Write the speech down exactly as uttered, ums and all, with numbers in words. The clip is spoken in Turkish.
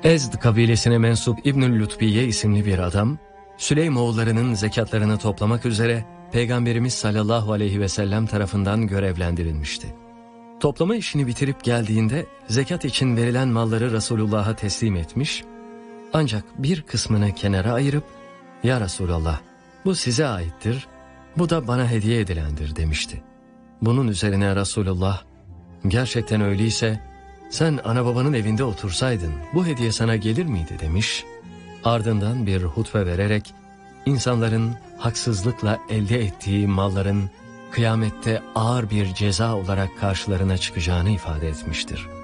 Ezd kabilesine mensup İbnül Lütbiye isimli bir adam, Süleymoğullarının zekatlarını toplamak üzere Peygamberimiz sallallahu aleyhi ve sellem tarafından görevlendirilmişti. Toplama işini bitirip geldiğinde zekat için verilen malları Resulullah'a teslim etmiş, ancak bir kısmını kenara ayırıp "Ya Resulallah, bu size aittir, bu da bana hediye edilendir" demişti. Bunun üzerine Resulullah, "Gerçekten öyleyse sen ana babanın evinde otursaydın bu hediye sana gelir miydi?" demiş. Ardından bir hutbe vererek insanların haksızlıkla elde ettiği malların kıyamette ağır bir ceza olarak karşılarına çıkacağını ifade etmiştir.